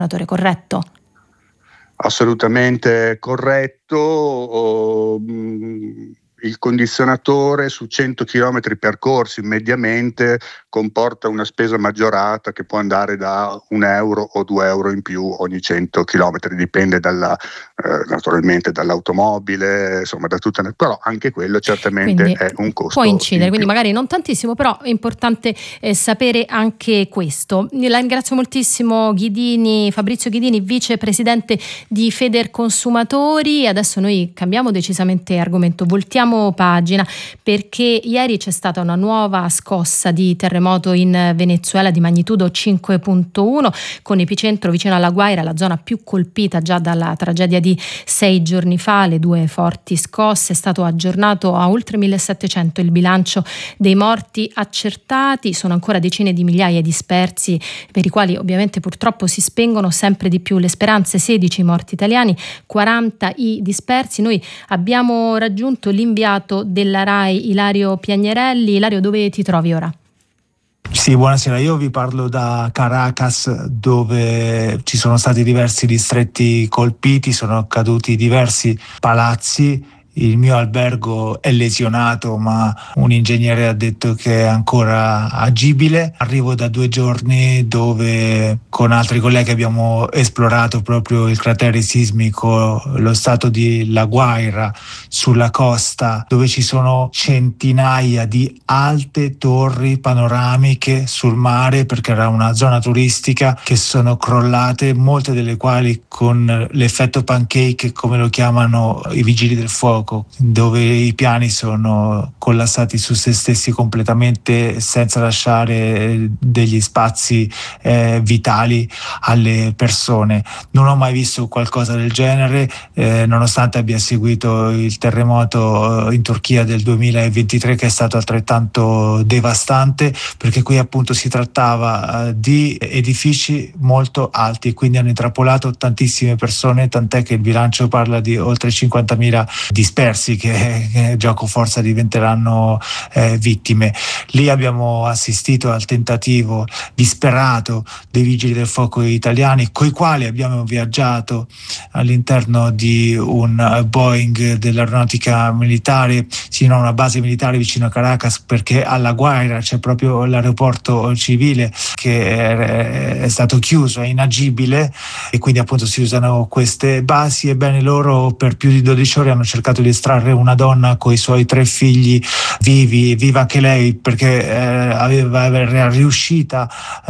corretto? Assolutamente corretto. Il condizionatore su 100 km percorsi mediamente comporta una spesa maggiorata che può andare da €1 o €2 in più ogni 100 km, dipende naturalmente dall'automobile, insomma da tutte però anche quello certamente quindi è un costo può incidere, quindi in più. magari non tantissimo, però è importante sapere anche questo. La ringrazio moltissimo Fabrizio Ghidini, vicepresidente di Federconsumatori. Adesso noi cambiamo decisamente argomento, voltiamo pagina, perché ieri c'è stata una nuova scossa di terremoto in Venezuela di magnitudo 5.1 con epicentro vicino alla Guaira, la zona più colpita già dalla tragedia di 6 giorni fa. Le due forti scosse, è stato aggiornato a oltre 1700 il bilancio dei morti accertati, sono ancora decine di migliaia di dispersi per i quali ovviamente purtroppo si spengono sempre di più le speranze. 16 morti italiani, 40 i dispersi. Noi abbiamo raggiunto l'inviato della RAI Ilario Piagnerelli. Ilario, dove ti trovi ora? Sì, buonasera, io vi parlo da Caracas, dove ci sono stati diversi distretti colpiti, sono caduti diversi palazzi. Il mio albergo è lesionato, ma un ingegnere ha detto che è ancora agibile. Arrivo da 2 giorni dove con altri colleghi abbiamo esplorato proprio il cratere sismico, lo stato di La Guaira sulla costa, dove ci sono centinaia di alte torri panoramiche sul mare, perché era una zona turistica, che sono crollate, molte delle quali con l'effetto pancake, come lo chiamano i vigili del fuoco, dove i piani sono collassati su se stessi completamente senza lasciare degli spazi vitali alle persone. Non ho mai visto qualcosa del genere, nonostante abbia seguito il terremoto in Turchia del 2023, che è stato altrettanto devastante, perché qui appunto si trattava di edifici molto alti, quindi hanno intrappolato tantissime persone, tant'è che il bilancio parla di oltre 50.000 dispersi che gioco forza diventeranno vittime. Lì abbiamo assistito al tentativo disperato dei vigili del fuoco italiani, coi quali abbiamo viaggiato all'interno di un Boeing dell'aeronautica militare sino a una base militare vicino a Caracas, perché alla Guaira c'è proprio l'aeroporto civile che è stato chiuso, è inagibile, e quindi appunto si usano queste basi. Ebbene, loro per più di 12 ore hanno cercato di estrarre una donna con i suoi 3 figli viva anche lei, perché era riuscita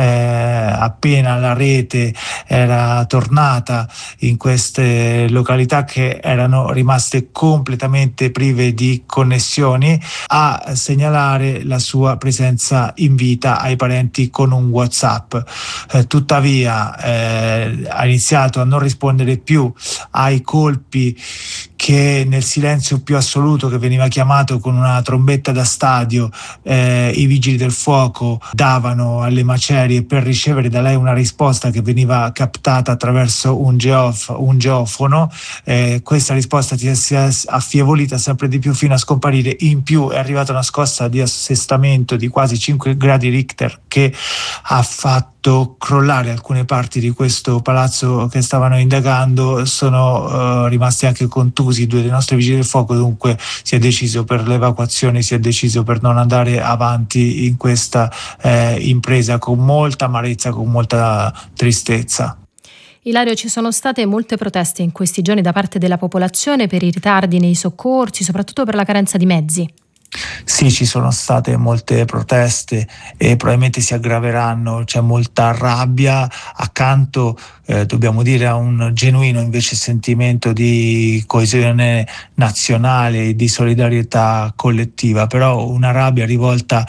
appena la rete era tornata in queste località che erano rimaste completamente prive di connessioni, a segnalare la sua presenza in vita ai parenti con un WhatsApp. Tuttavia ha iniziato a non rispondere più ai colpi che nel silenzio più assoluto, che veniva chiamato con una trombetta da stadio, i vigili del fuoco davano alle macerie per ricevere da lei una risposta che veniva captata attraverso un geofono. Questa risposta si è affievolita sempre di più fino a scomparire. In più è arrivata una scossa di assestamento di quasi 5 gradi Richter che ha fatto crollare alcune parti di questo palazzo che stavano indagando. Sono rimasti anche contusi 2 dei nostri vigili del fuoco, dunque si è deciso per l'evacuazione, si è deciso per non andare avanti in questa impresa, con molta amarezza, con molta tristezza. Ilario, ci sono state molte proteste in questi giorni da parte della popolazione per i ritardi nei soccorsi, soprattutto per la carenza di mezzi. Sì, ci sono state molte proteste e probabilmente si aggraveranno, c'è molta rabbia accanto, dobbiamo dire, a un genuino invece sentimento di coesione nazionale, di solidarietà collettiva, però una rabbia rivolta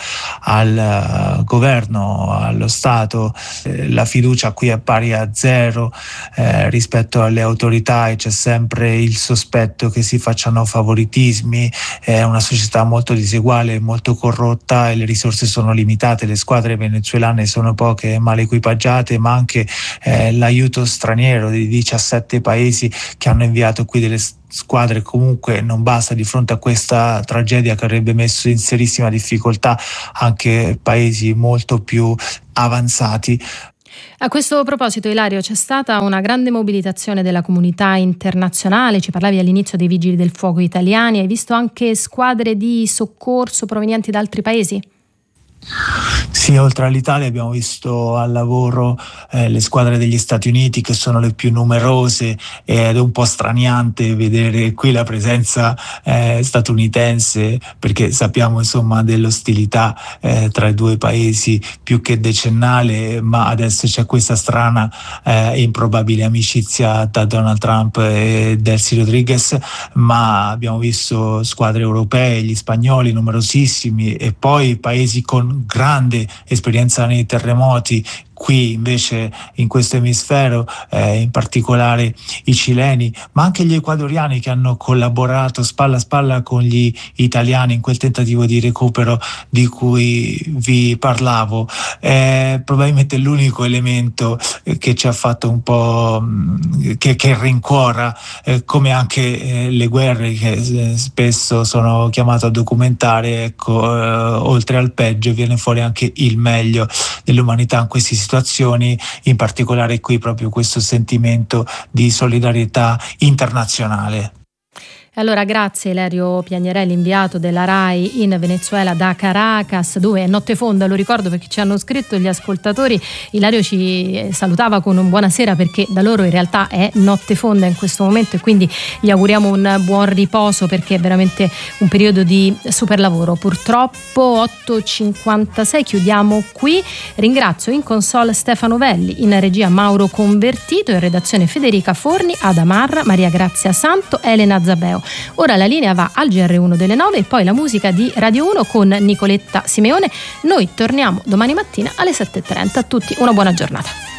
al governo, allo Stato. La fiducia qui è pari a 0 rispetto alle autorità, e c'è sempre il sospetto che si facciano favoritismi. È una società molto diseguale, molto corrotta, e le risorse sono limitate, le squadre venezuelane sono poche e male equipaggiate, ma anche l'aiuto straniero di 17 paesi che hanno inviato qui delle squadre comunque non basta di fronte a questa tragedia che avrebbe messo in serissima difficoltà anche paesi molto più avanzati. A questo proposito, Ilario, c'è stata una grande mobilitazione della comunità internazionale, ci parlavi all'inizio dei Vigili del Fuoco italiani, hai visto anche squadre di soccorso provenienti da altri paesi? Sì, oltre all'Italia abbiamo visto al lavoro le squadre degli Stati Uniti, che sono le più numerose, ed è un po' straniante vedere qui la presenza statunitense, perché sappiamo insomma dell'ostilità tra i due paesi più che decennale, ma adesso c'è questa strana e improbabile amicizia tra Donald Trump e Delcy Rodriguez, ma abbiamo visto squadre europee, gli spagnoli numerosissimi, e poi paesi con grande esperienza nei terremoti. Qui invece in questo emisfero, in particolare i cileni, ma anche gli ecuadoriani, che hanno collaborato spalla a spalla con gli italiani in quel tentativo di recupero di cui vi parlavo. È probabilmente l'unico elemento che ci ha fatto un po' che rincuora, come anche le guerre che spesso sono chiamato a documentare. Ecco, oltre al peggio viene fuori anche il meglio dell'umanità in questi situazioni, in particolare qui proprio questo sentimento di solidarietà internazionale. Allora, grazie Ilario Piagnarelli, inviato della RAI in Venezuela da Caracas, dove è notte fonda, lo ricordo perché ci hanno scritto gli ascoltatori. Ilario ci salutava con un buonasera, perché da loro in realtà è notte fonda in questo momento, e quindi gli auguriamo un buon riposo, perché è veramente un periodo di super lavoro. Purtroppo 8:56 chiudiamo qui. Ringrazio in console Stefano Velli, in regia Mauro Convertito, in redazione Federica Forni, Ada Marra, Maria Grazia Santo, Elena Zabeo. Ora la linea va al GR1 delle 9 e poi la musica di Radio 1 con Nicoletta Simeone. Noi torniamo domani mattina alle 7:30. A tutti una buona giornata.